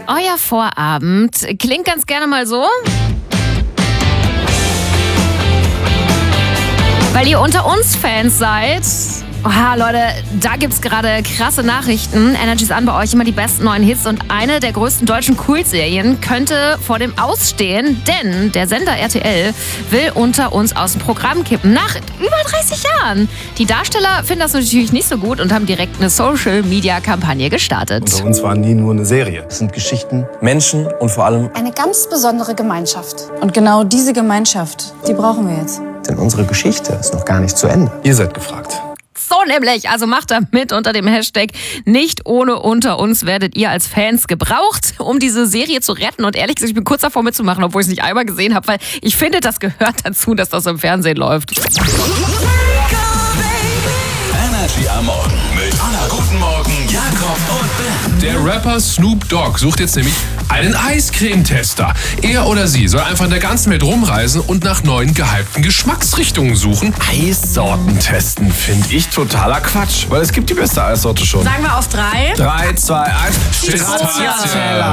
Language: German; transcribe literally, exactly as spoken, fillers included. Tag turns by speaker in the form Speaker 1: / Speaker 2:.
Speaker 1: Euer Vorabend klingt ganz gerne mal so. Weil ihr unter uns Fans seid. Oha, Leute, da gibt's gerade krasse Nachrichten. Energy ist an bei euch, immer die besten neuen Hits und eine der größten deutschen Kultserien könnte vor dem Ausstehen, denn der Sender R T L will unter uns aus dem Programm kippen. Nach über dreißig Jahren. Die Darsteller finden das natürlich nicht so gut und haben direkt eine Social-Media-Kampagne gestartet.
Speaker 2: Unter uns war nie nur eine Serie.
Speaker 3: Es sind Geschichten, Menschen und vor allem
Speaker 4: eine ganz besondere Gemeinschaft.
Speaker 5: Und genau diese Gemeinschaft, die brauchen wir jetzt.
Speaker 3: Denn unsere Geschichte ist noch gar nicht zu Ende.
Speaker 2: Ihr seid gefragt.
Speaker 1: So nämlich, also macht da mit unter dem Hashtag nicht ohne unter uns werdet ihr als Fans gebraucht, um diese Serie zu retten. Und ehrlich gesagt, ich bin kurz davor mitzumachen, obwohl ich es nicht einmal gesehen habe, weil ich finde, das gehört dazu, dass das im Fernsehen läuft.
Speaker 6: Energy am Morgen mit Anna, guten Morgen, Jakob und Ben.
Speaker 7: Der Rapper Snoop Dogg sucht jetzt nämlich einen Eiscreme-Tester. Er oder sie soll einfach in der ganzen Welt rumreisen und nach neuen gehypten Geschmacksrichtungen suchen.
Speaker 8: Eissorten testen finde ich totaler Quatsch, weil es gibt die beste Eissorte schon.
Speaker 5: Sagen wir auf drei.
Speaker 8: Drei, zwei, eins.
Speaker 7: Stracciatella.